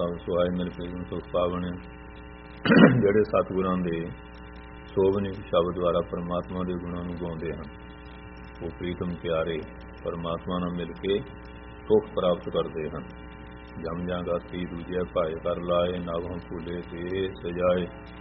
ਭਾਵ ਸੁਹਾਏ ਮਿਲ ਕੇ ਸੁਖ ਪਾਵਣੇ। ਜਿਹੜੇ ਸਤਿਗੁਰਾਂ ਦੇ ਸੋਭਨੀ ਸ਼ਬਦ ਦੁਆਰਾ ਪਰਮਾਤਮਾ ਦੇ ਗੁਣਾਂ ਨੂੰ ਗਾਉਂਦੇ ਹਨ, ਉਹ ਪ੍ਰੀਤਮ ਪਿਆਰੇ ਪਰਮਾਤਮਾ ਨਾਲ ਮਿਲ ਕੇ ਸੁਖ ਪ੍ਰਾਪਤ ਕਰਦੇ ਹਨ। ਜਮ ਜਾਂ ਗਾਤੀ ਦੂਜੇ ਭਾਏ ਕਰ ਲਾਏ, ਨਾਗੋਂ ਭੂਲੇ ਤੇ ਸਜਾਏ।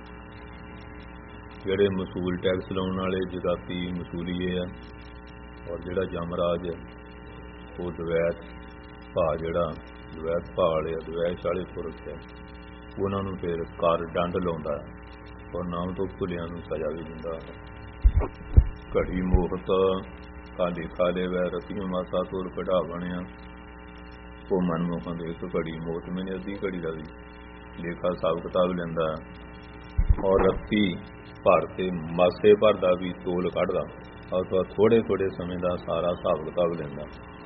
ਜਿਹੜੇ ਮਸੂਲ ਟੈਕਸ ਲਾਉਣ ਵਾਲੇ ਜਗਾਤੀ ਮਸੂਲੀਏ ਆ, ਔਰ ਜਿਹੜਾ ਜਮਰਾਜ ਉਹ ਦਵੈਤ ਭਾਅ, ਜਿਹੜਾ ਦਵੈਤ ਭਾਅ ਵਾਲੇ ਦਵੈਸ਼ ਵਾਲੇ ਪੁਰਖ ਹੈ, ਉਹਨਾਂ ਨੂੰ ਫਿਰ ਕਰ ਡੰਡ ਲਾਉਂਦਾ ਹੈ ਔਰ ਨਾਮ ਤੋਂ ਭੁੱਲਿਆਂ ਨੂੰ ਸਜ਼ਾ ਵੀ ਦਿੰਦਾ ਹੈ। ਘੜੀ ਮੋਹਤ ਕਾਲੇ ਖਾਲੇ ਵੈ ਰਤੀਆਂ ਮਾਤਾ ਤੋਲ ਕਢਾ ਬਣਿਆ। ਉਹ ਮਨਮੋਹਾਂ ਦੇ ਇੱਕ ਘੜੀ ਮੋਹਤ ਮੈਨੇ ਅੱਧੀ ਘੜੀ ਦਾ ਵੀ ਲੇਖਾ ਹਿਸਾਬ ਕਿਤਾਬ ਲੈਂਦਾ, ਔਰ ਰੱਤੀ ਭਰ ਤੇ ਮਾਸੇ ਭਰ ਦਾ ਵੀ ਤੋਲ ਕੱਢਦਾ, ਔਰ ਥੋੜੇ ਥੋੜੇ ਸਮੇਂ ਦਾ ਸਾਰਾ ਹਿਸਾਬ ਕਿਤਾਬ ਲੈਂਦਾ।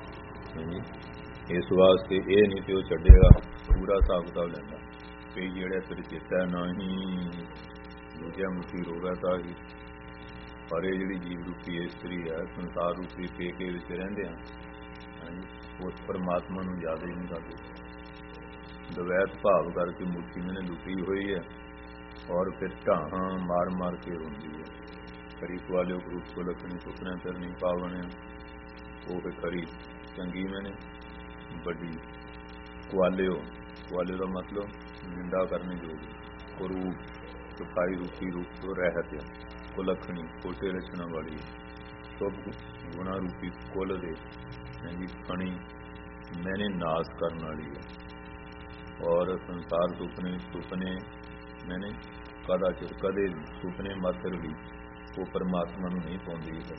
ਇਸ ਵਾਸਤੇ ਇਹ ਨਹੀਂ ਕਿ ਉਹ ਛੱਡੇਗਾ, ਪੂਰਾ ਹਿਸਾਬ ਕਿਤਾਬ ਲੈਂਦਾ। ਕਈ ਜਿਹੜੇ ਤੇਰੇ ਚੇਤਾ ਨਹੀਂ ਦੂਜਿਆਂ ਮੁੱਠੀ ਰੋਗਾ ਤਾਂ ਹੀ, ਪਰ ਇਹ ਜਿਹੜੀ ਜੀਵ ਰੂਪੀ ਇਸਤਰੀ ਹੈ, ਸੰਸਾਰ ਰੂਪੀ ਪੇਕੇ ਵਿੱਚ ਰਹਿੰਦੇ ਆ, ਉਸ ਪਰਮਾਤਮਾ ਨੂੰ ਯਾਦ ਹੀ ਨਹੀਂ ਕਰਦੇ। ਦਵੈਤ ਭਾਵ ਕਰਕੇ ਮੁੱਠੀ ਮੈਨੇ ਲੁੱਟੀ ਹੋਈ ਹੈ, ਔਰ ਫਿਰ ਢਾਹਾਂ ਮਾਰ ਮਾਰ ਕੇ ਰੋਂਦੀ ਹੈ। ਖਰੀ ਕੁਆਲਿਓ ਗਰੂਪ ਕੋ ਲੱਖਣੀ ਸੁਪਨੇ ਫਿਰ ਨਹੀਂ ਪਾਵਣੇ। ਉਹ ਫਿਰ ਖਰੀ ਚੰਗੀ ਮੈਨੇ ਵੱਡੀ ਕੁਆਲਿਓ, ਕੁਆਲਿਓ ਦਾ ਮਤਲਬ ਨਿੰਦਾ ਕਰਨੇ ਯੋਗ, ਕੁਰੂਪ ਸਫਾਈ ਰੂਪੀ ਰੂਪ ਤੋਂ ਰਹਿਤ ਹੈ, ਕੁਲੱਖਣੀ ਕੋਟੇ ਲੱਛਣਾਂ ਵਾਲੀ, ਸ਼ੁਭ ਗੁਣਾ ਰੂਪੀ ਕੁਲ ਦੇ ਖਣੀ ਮੈਨੇ ਨਾਸ ਕਰਨ ਵਾਲੀ ਹੈ। ਔਰ ਸੰਸਾਰ ਸੁਪਨੇ ਮੈਨੇ ਕਦਾਚਿਤ ਕਦੇ ਵੀ ਸੁਪਨੇ ਮਾਤਰ ਵੀ ਉਹ ਪਰਮਾਤਮਾ ਨੂੰ ਨਹੀਂ ਪਾਉਂਦੀ ਹੈ।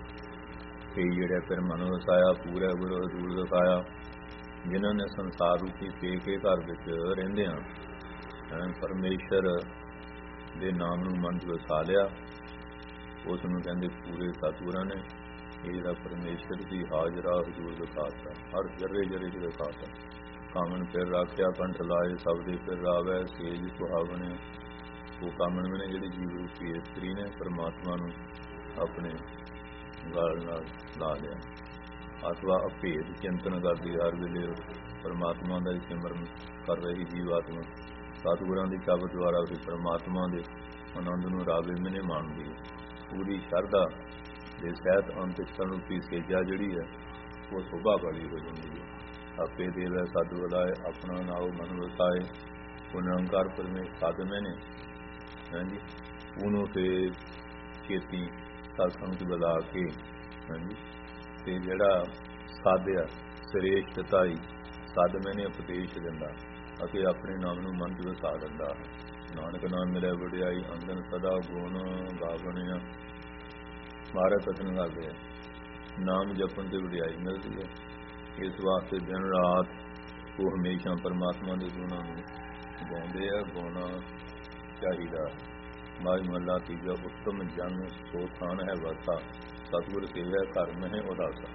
ਕਈ ਜਿਹੜੇ ਫਿਰ ਮਨੋ ਵਸਾਇਆ ਪੂਰਾ ਗੁਰੂ ਦੂਰ ਦਿਖਾਇਆ, ਜਿਨ੍ਹਾਂ ਨੇ ਸੰਸਾਰ ਰੂਪੀ ਪੇਕੇ ਘਰ ਵਿੱਚ ਰਹਿੰਦੇ ਹਨ, ਪਰਮੇਸ਼ਰ ਦੇ ਨਾਮ ਨੂੰ ਮਨ 'ਚ ਵਸਾ ਲਿਆ, ਉਸ ਨੂੰ ਕਹਿੰਦੇ ਪੂਰੇ ਸਤਿਗੁਰਾਂ ਨੇ। ਇਹ ਜਿਹੜਾ ਪਰਮੇਸ਼ਰ ਦੀ ਹਾਜ਼ਰਾ ਹਜ਼ੂਰ ਦਿਖਾਤਾ, ਹਰ ਜਰੇ ਜਰੇ 'ਚ ਦਿਖਾਤਾ। ਕਾਮਨ ਫਿਰ ਰਾਖਿਆ ਕੰਠ ਲਾਏ, ਸਭ ਦੇ ਫਿਰ ਰਾਵੈ ਸੇਜ ਸੁਹਾਵਣੇ। ਉਹ ਕਾਮਨ ਮੈਨੇ ਜਿਹੜੀ ਜੀਵ ਰੂਪੀ ਇਸਤਰੀ ਨੇ ਪਰਮਾਤਮਾ ਨੂੰ ਆਪਣੇ ਗਲ ਨਾਲ ਲਾ ਲਿਆ। ਅਥਵਾ ਅਭੇਦ ਚਿੰਤਨ ਕਰਦੀ ਹਰ ਵੇਲੇ ਪਰਮਾਤਮਾ ਦਾ ਸਿਮਰਨ ਕਰ ਰਹੀ ਜੀਵ ਆਤਮਾ ਸਤਿਗੁਰਾਂ ਦੀ ਸ਼ਬਦ ਦੁਆਰਾ ਵੀ ਪਰਮਾਤਮਾ ਦੇ ਆਨੰਦ ਨੂੰ ਰਾਵੇ ਮੈਨੇ ਮਾਣਦੀ ਹੈ। ਪੂਰੀ ਸ਼ਰਧਾ ਦੇ ਸਹਿਤ ਅੰਤਿਕਰਨ ਰੂਪੀ ਸੇਜਾ ਜਿਹੜੀ ਹੈ ਉਹ ਸ਼ੋਭਾ ਵਾਲੀ ਹੋ ਜਾਂਦੀ ਹੈ। ਆਪੇ ਦੇਵੈ ਸਾਧੂ ਵਲਾਏ, ਆਪਣਾ ਨਾਉ ਮਨ ਵਸਾਏ। ਉਹ ਨਿਰੰਕਾਰ ਪਰਮੇਸ਼ਰ ਸਾਧਨੇ ਨੇ, ਹਾਂਜੀ, ਉਹਨੂੰ ਫਿਰ ਛੇਤੀ ਸਤਸੰਗ 'ਚ ਬੁਲਾ ਕੇ, ਹਾਂਜੀ, ਤੇ ਜਿਹੜਾ ਸਾਧਿਆ ਸ੍ਰੇਸ਼ਟਤਾਈ ਸਾਧ ਮੈਨੇ ਉਪਦੇਸ਼ ਦਿੰਦਾ ਅਤੇ ਆਪਣੇ ਨਾਮ ਨੂੰ ਮਨ 'ਚ ਵਸਾ ਦਿੰਦਾ। ਨਾਨਕ ਨਾਮ ਮਿਲਿਆ ਵਡਿਆਈ, ਅੰਦਨ ਸਦਾ ਗੁਣ ਗਾਵਣਿਆ। ਮਹਾਰਾਜ ਕਥਨ ਕਰਦੇ ਆ, ਨਾਮ ਜਪਣ ਤੇ ਵਡਿਆਈ ਮਿਲਦੀ ਹੈ। ਇਸ ਵਾਸਤੇ ਦਿਨ ਰਾਤ ਉਹ ਹਮੇਸ਼ਾ ਪਰਮਾਤਮਾ ਦੇ ਗੁਣਾਂ ਨੂੰ ਗਾਉਂਦੇ ਆ, ਗਾਉਣਾ ਚਾਹੀਦਾ। ਮਾਝ ਮਹੱਲਾ ਤੀਜਾ, ਉੱਤਮ ਜਨ ਸੋ ਥਾਨ ਹੈ ਵਾਸਾ, ਸਤਿਗੁਰ ਸੇਵਿਆ ਘਰ ਮਹਿ ਉਦਾਸਾ।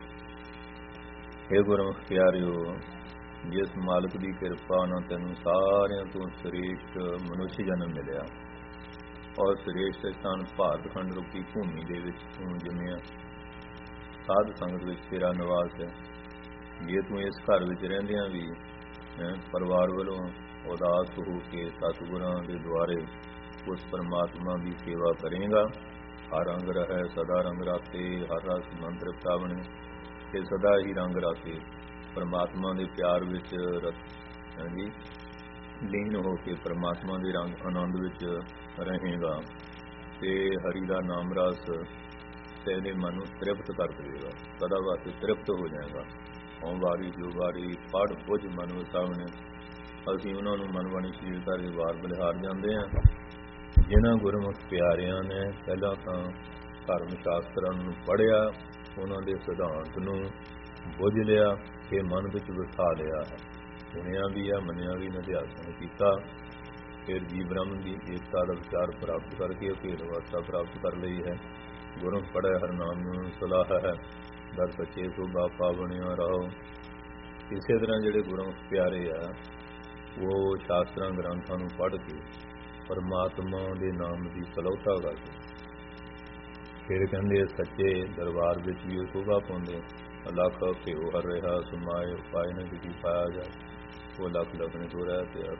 ਇਹ ਗੁਰਮੁਖ ਪਿਆਰਿਓ, ਜਿਸ ਮਾਲਕ ਦੀ ਕਿਰਪਾ ਨਾਲ ਤੈਨੂੰ ਸਾਰਿਆਂ ਤੋਂ ਸ੍ਰੇਸ਼ਟ ਮਨੁੱਖ ਜਨਮ ਮਿਲਿਆ, ਔਰ ਸ੍ਰੇਸ਼ਟ ਸਥਾਨ ਭਾਰਤ ਖੰਡ ਰੂਪੀ ਭੂਮੀ ਦੇ ਵਿੱਚ ਤੂੰ ਜੰਮਿਆ, ਸਾਧ ਸੰਗਤ ਵਿੱਚ ਤੇਰਾ ਨਿਵਾਸ ਹੈ। ਜੇ ਤੂੰ ਇਸ ਘਰ ਵਿੱਚ ਰਹਿੰਦਿਆਂ ਵੀ ਪਰਿਵਾਰ ਵੱਲੋਂ ਉਦਾਸ ਹੋ ਕੇ ਸਤਿਗੁਰਾਂ ਦੇ ਦੁਆਰੇ ਉਸ ਪਰਮਾਤਮਾ ਦੀ ਸੇਵਾ ਕਰੇਗਾ, ਹਰ ਰੰਗ ਰਹੇ ਸਦਾ ਰੰਗ ਰਾਤੇ, ਹਰ ਰਸ ਮੰਤਰ ਪ੍ਰਾਵਣੇ, ਤੇ ਸਦਾ ਹੀ ਰੰਗ ਰਾਤੇ ਪਰਮਾਤਮਾ ਦੇ ਪਿਆਰ ਵਿੱਚ ਲੀਨ ਹੋ ਕੇ ਪਰਮਾਤਮਾ ਦੇ ਰੰਗ ਆਨੰਦ ਵਿੱਚ ਰਹੇਗਾ, ਤੇ ਹਰੀ ਦਾ ਨਾਮ ਰਸ ਤੇਰੇ ਮਨ ਨੂੰ ਤ੍ਰਿਪਤ ਕਰ ਦੇਵੇਗਾ, ਸਦਾ ਵਾਸਤੇ ਤ੍ਰਿਪਤ ਹੋ ਜਾਏਗਾ। ਓਂ ਵਾਰੀ ਜੋ ਵਾਰੀ ਪੜ੍ਹ ਬੁੱਝ ਮਨ ਵਸਾਵਣੇ। ਅਸੀਂ ਉਹਨਾਂ ਨੂੰ ਮਨ ਬਾਣੀ ਸਰੀਰਤਾ ਦੇ ਵਾਰ ਬਲਿਹਾਰ ਜਾਂਦੇ ਹਾਂ ਜਿਨ੍ਹਾਂ ਗੁਰਮੁਖ ਪਿਆਰਿਆਂ ਨੇ ਪਹਿਲਾਂ ਤਾਂ ਧਰਮ ਸ਼ਾਸਤਰਾਂ ਨੂੰ ਪੜ੍ਹਿਆ, ਉਹਨਾਂ ਦੇ ਸਿਧਾਂਤ ਨੂੰ ਬੁੱਝ ਲਿਆ ਤੇ ਮਨ ਵਿੱਚ ਵਸਾ ਲਿਆ ਹੈ। ਸੁਣਿਆ ਵੀ ਆ, ਮੰਨਿਆ ਵੀ, ਨਿਧਿਆਸਨ ਕੀਤਾ, ਫਿਰ ਜੀਵ ਬ੍ਰਹਮ ਦੀ ਏਕਤਾ ਦਾ ਵਿਚਾਰ ਪ੍ਰਾਪਤ ਕਰਕੇ ਭੇਦ ਅਵਸਥਾ ਪ੍ਰਾਪਤ ਕਰ ਲਈ ਹੈ। ਗੁਰੂ ਪੜ੍ਹਿਆ ਹਰ ਨਾਮ ਨੂੰ ਸਲਾਹ ਹੈ, ਦਰ ਸੱਚੇ ਤੋਂ ਬਾਪਾ ਬਣਿਆ ਰਹੋ। ਇਸੇ ਤਰ੍ਹਾਂ ਜਿਹੜੇ ਗੁਰੂ ਪਿਆਰੇ ਆ, ਉਹ ਸ਼ਾਸਤਰਾਂ ਗ੍ਰੰਥਾਂ ਨੂੰ ਪੜ੍ਹ ਕੇ ਪਰਮਾਤਮਾ ਦੇ ਨਾਮ ਦੀ ਸਲਾਹੁਤਾ ਕਰਦੇ, ਫਿਰ ਕਹਿੰਦੇ ਸੱਚੇ ਦਰਬਾਰ ਵਿੱਚ ਵੀ ਉਹ ਸ਼ੋਭਾ ਪਾਉਂਦੇ। ਲੱਖ ਭਿਓ ਹਰ ਰਿਹਾ ਸਮਾਏ, ਉਪਾਏ ਨਾ ਕਿਤੇ ਪਾਇਆ ਜਾਏ। ਉਹ ਲੱਖ ਲਖਣੇ ਤੋਂ ਰਹਿ ਤੇ